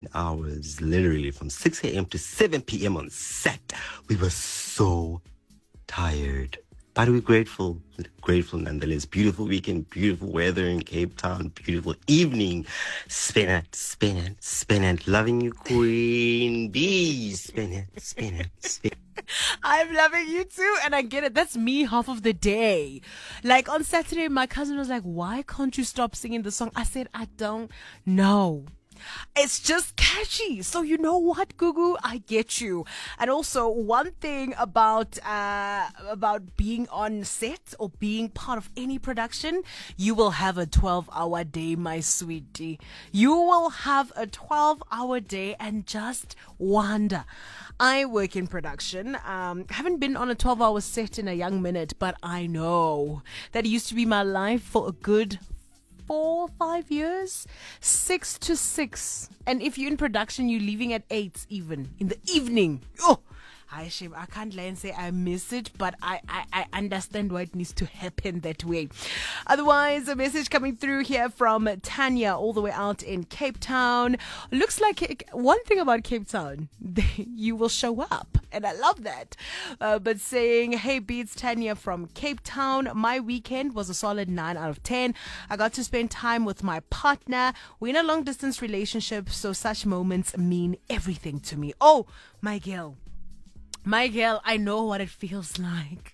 hours, literally from 6 a.m. to 7 p.m. on set. We were so tired. But we're grateful nonetheless. Beautiful weekend, beautiful weather in Cape Town, beautiful evening. Spin it. Loving you, Queen Bee. Spin it. I'm loving you too, and I get it. That's me half of the day. Like on Saturday, my cousin was like, "Why can't you stop singing the song?" I said, "I don't know. It's just catchy." So you know what, Gugu? I get you. And also, one thing about being on set or being part of any production, you will have a 12-hour day, my sweetie. You will have a 12-hour day and just wonder. I work in production. Haven't been on a 12-hour set in a young minute, but I know that it used to be my life for a good 4 or 5 years, 6 to 6. And if you're in production, you're leaving at 8 even in the evening. Oh, I can't lie and say I miss it, but I understand why it needs to happen that way. Otherwise, a message coming through here from Tanya all the way out in Cape Town. Looks like one thing about Cape Town, you will show up. And I love that. But saying, hey, Beats, Tanya from Cape Town. My weekend was a solid 9 out of 10. I got to spend time with my partner. We're in a long distance relationship, so such moments mean everything to me. Oh, my girl, I know what it feels like.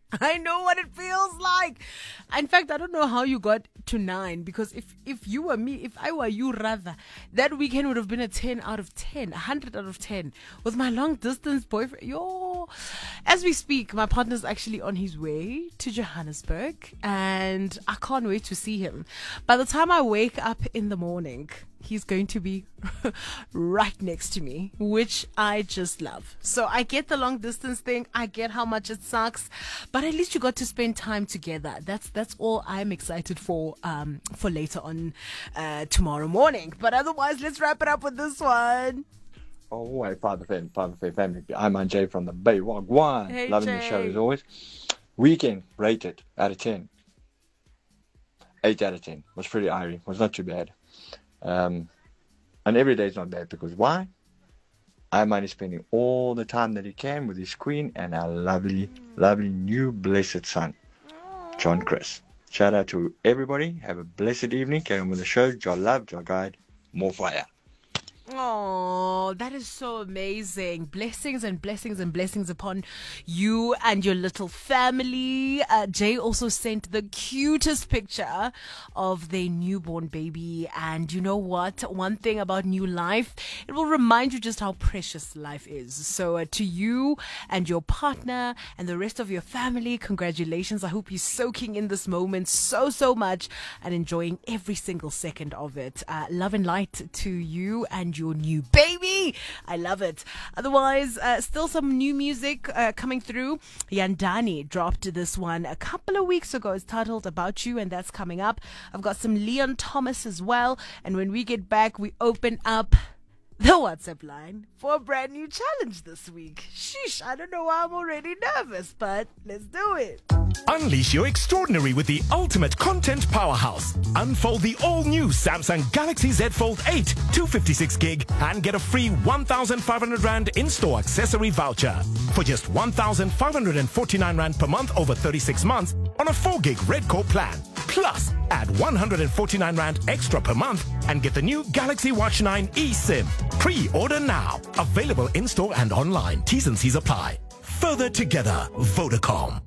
In fact, I don't know how you got to 9, because if you were me, if I were you rather, that weekend would have been a 10 out of 10, 100 out of 10 with my long distance boyfriend. As we speak, my partner's actually on his way to Johannesburg and I can't wait to see him. By the time I wake up in the morning, he's going to be right next to me, which I just love. So I get the long distance thing. I get how much it sucks, but at least you got to spend time together. That's all I'm excited for later on tomorrow morning. But otherwise, let's wrap it up with this one. Oh, hey, Father family. I'm Anjay from the Bay. Wagwan. Hey, loving Jay. the show as always. Weekend rated out of 10. 8 out of 10. Was pretty airy. Was not too bad. And every day is not bad, because why? Iman is spending all the time that he can with his queen and our lovely new blessed son, John Chris. Shout out to everybody. Have a blessed evening. Carry on with the show. Your love, your guide, more fire. Oh, that is so amazing. Blessings and blessings and blessings upon you and your little family. Jay also sent the cutest picture of their newborn baby. And you know what? One thing about new life, it will remind you just how precious life is. So to you and your partner and the rest of your family, congratulations. I hope you're soaking in this moment so much and enjoying every single second of it. Love and light to you and your new baby. I love it. Otherwise, still some new music coming through. Yandani dropped this one a couple of weeks ago. It's titled About You, and that's coming up. I've got some Leon Thomas as well. And when we get back, we open up the WhatsApp line for a brand new challenge this week. Sheesh, I don't know why I'm already nervous, but let's do it. Unleash your extraordinary with the ultimate content powerhouse. Unfold the all-new Samsung Galaxy Z Fold 8 256 gig and get a free 1,500 Rand in-store accessory voucher for just 1,549 Rand per month over 36 months on a 4 gig Redcore plan. Plus, add 149 Rand extra per month and get the new Galaxy Watch 9 eSIM. Pre-order now. Available in-store and online. T's and C's apply. Further together, Vodacom.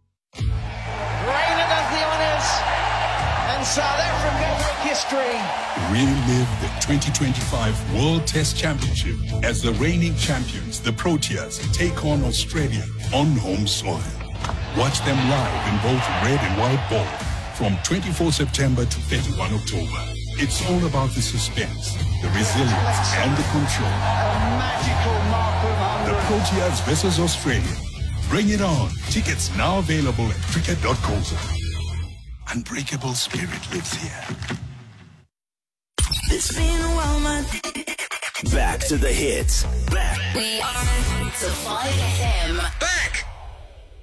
Reina does the honours, and South Africa make history. Relive the 2025 World Test Championship as the reigning champions, the Proteas, take on Australia on home soil. Watch them live in both red and white ball from 24 September to 31 October. It's all about the suspense, the resilience, and the control. A magical mark of 100. The Proteas versus Australia. Bring it on. Tickets now available at cricket.co.za. Unbreakable spirit lives here. It's been a while, man. Back to the hits. We are to 5 FM. Back